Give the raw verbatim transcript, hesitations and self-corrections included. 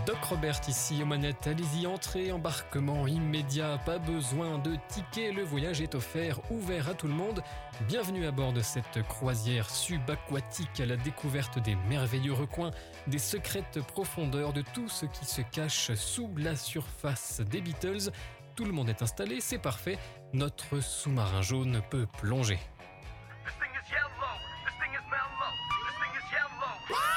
Doc Robert ici aux manettes, allez-y, entrez, embarquement immédiat, pas besoin de ticket, le voyage est offert, ouvert à tout le monde. Bienvenue à bord de cette croisière subaquatique à la découverte des merveilleux recoins, des secrètes profondeurs, de tout ce qui se cache sous la surface des Beatles. Tout le monde est installé, c'est parfait, notre sous-marin jaune peut plonger.